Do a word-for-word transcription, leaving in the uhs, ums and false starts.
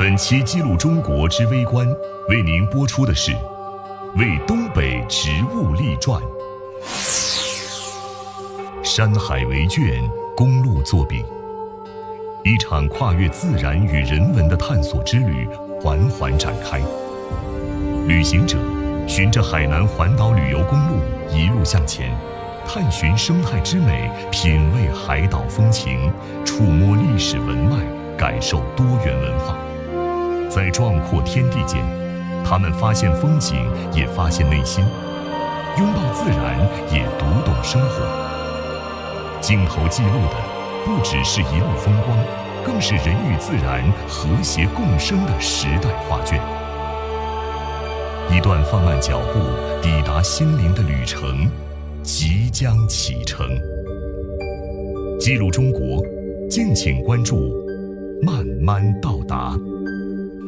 本期记录中国之微观为您播出的是《为东北植物立传》，山海为卷，公路作笔，一场跨越自然与人文的探索之旅缓缓展开。旅行者循着海南环岛旅游公路一路向前，探寻生态之美，品味海岛风情，触摸历史文脉，感受多元文化。在壮阔天地间，他们发现风景，也发现内心；拥抱自然，也读懂生活。镜头记录的不只是一路风光，更是人与自然和谐共生的时代画卷。一段放慢脚步抵达心灵的旅程即将启程。记录中国，敬请关注慢慢到